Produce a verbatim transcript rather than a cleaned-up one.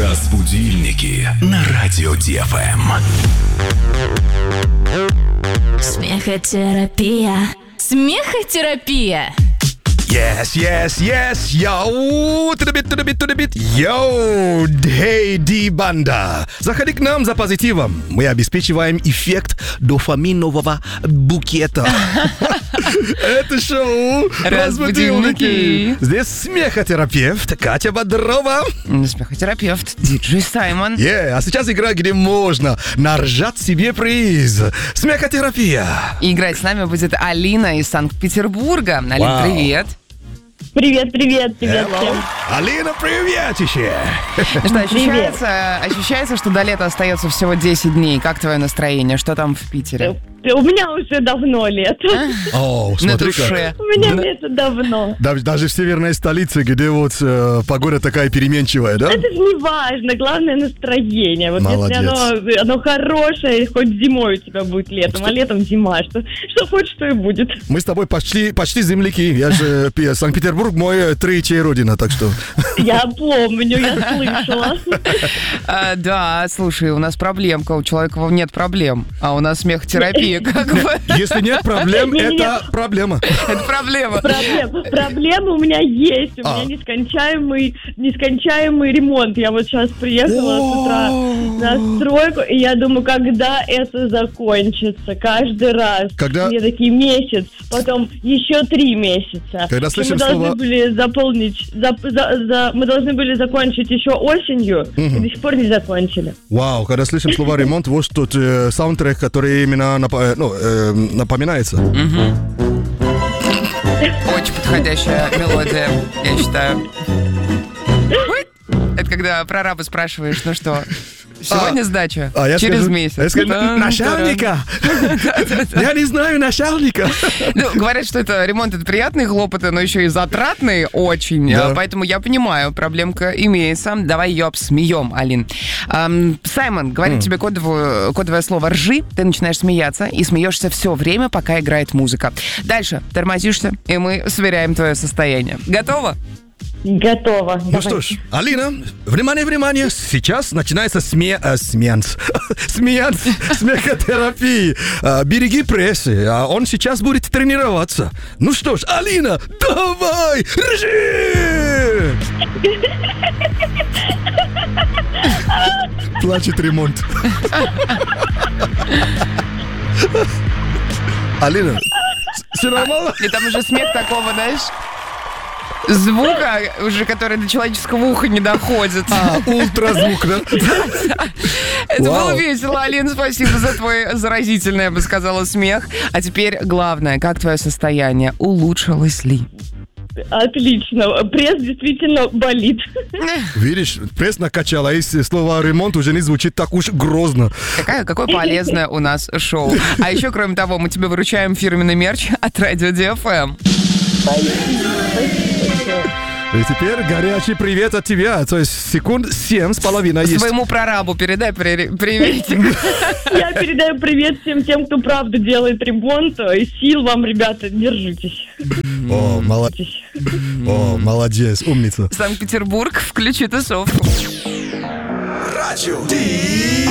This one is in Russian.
Разбудильники на радио Ди Эф Эм. Смехотерапия. Смехотерапия. Yes, yes, yes, йоу, тудобит, тудобит, тудобит, йоу, hey, Ди-банда. Заходи к нам за позитивом. Мы обеспечиваем эффект дофаминового букета. Это шоу «Разбудильники». Здесь смехотерапевт Катя Бодрова. Смехотерапевт Диджей Саймон. Yeah, а сейчас игра, где можно наржать себе приз. Смехотерапия. И играть с нами будет Алина из Санкт-Петербурга. Алин, Вау. привет. Привет, привет, привет Hello. всем. Алина, приветище. Ну что, ощущается, ощущается, что до лета остается всего десять дней. Как твое настроение? Что там в Питере? У меня уже давно лето. О, На смотри душе. как. У меня лето давно. Даже, даже в северной столице, где вот э, погода такая переменчивая, да? Это же не важно, главное настроение. Вот Молодец. если оно, оно хорошее, хоть зимой у тебя будет летом, а летом зима. Что, что хочешь, то и будет. Мы с тобой почти, почти земляки. Я же пи- Санкт-Петербург мой третья родина, так что. Я помню, я слышала. А, да, слушай, у нас проблемка. У человека нет проблем, а у нас смехотерапия. Как бы. Если нет проблем, Не-не-не. это проблема. Это проблема. Проблем, проблемы у меня есть. У А. меня нескончаемый, нескончаемый ремонт. Я вот сейчас приехала с утра на стройку, и я думаю, когда это закончится. Каждый раз. Когда- Мне такие месяц, потом еще три месяца. Когда И слышим мы должны слово- были заполнить, за- за- за- мы должны были закончить еще осенью, и до сих пор не закончили. Вау, когда слышим слова ремонт, вот тот э, саундтрек, который именно напа- э, ну, э, напоминается. Очень подходящая мелодия, я считаю. Это когда прораба спрашиваешь, ну что, сегодня А, сдача? А я Через скажу, месяц. Я скажу, Тан-таран. начальника! Я не знаю начальника! Ну, говорят, что это ремонт, это приятные хлопоты, но еще и затратные очень. Да. А, Поэтому я понимаю, проблемка имеется. Давай ее обсмеем, Алин. Ам, Саймон говорит тебе кодовую, кодовое слово «ржи», ты начинаешь смеяться и смеешься все время, пока играет музыка. Дальше тормозишься, и мы сверяем твое состояние. Готово? Готово. Ну что ж, Алина, внимание, внимание, сейчас начинается сме... э, сменс. Сменс смехотерапии. А, береги прессы, а он сейчас будет тренироваться. Ну что ж, Алина, давай, ржи! Плачет ремонт. Алина, все нормально? И там уже смех такого, знаешь, звука, уже который до человеческого уха не доходит. А, ультразвук, да? Это Вау. было весело, Алин, спасибо за твой заразительный, я бы сказала, смех. А теперь главное, как твое состояние? Улучшилось ли? Отлично. Пресс действительно болит. Видишь, пресс накачала, а если слово «ремонт» уже не звучит так уж грозно. Какая, какое полезное у нас шоу. А еще, кроме того, мы тебе выручаем фирменный мерч от радио Ди Эф Эм. И теперь горячий привет от тебя. То есть секунд семь с половиной есть. Своему прорабу передай при- приветик. Я передаю привет всем тем, кто правда делает ремонт. И сил вам, ребята, держитесь. О, молодец. О, молодец, умница. Санкт-Петербург, включи тусовку. Радио Ди